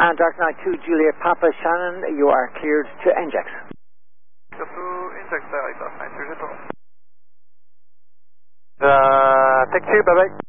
Dark Knight 2 Juliet Papa Shannon, you are cleared to inject. Clear to inject, Dark Knight 2 Juliet. Take 2, bye bye.